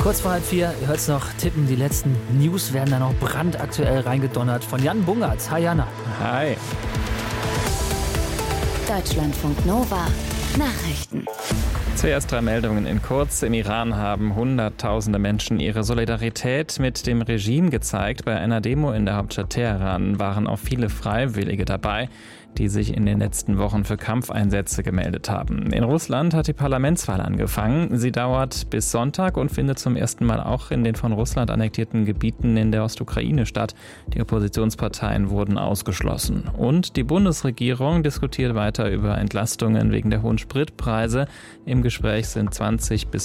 Kurz vor 3:30, ihr hört es noch tippen, die letzten News werden da noch brandaktuell reingedonnert von Jan Bungertz. Hi Jana. Hi. Deutschlandfunk Nova Nachrichten. Zuerst 3 Meldungen in kurz. Im Iran haben Hunderttausende Menschen ihre Solidarität mit dem Regime gezeigt. Bei einer Demo in der Hauptstadt Teheran waren auch viele Freiwillige dabei, die sich in den letzten Wochen für Kampfeinsätze gemeldet haben. In Russland hat die Parlamentswahl angefangen. Sie dauert bis Sonntag und findet zum ersten Mal auch in den von Russland annektierten Gebieten in der Ostukraine statt. Die Oppositionsparteien wurden ausgeschlossen. Und die Bundesregierung diskutiert weiter über Entlastungen wegen der hohen Spritpreise. Im Gespräch sind 20 bis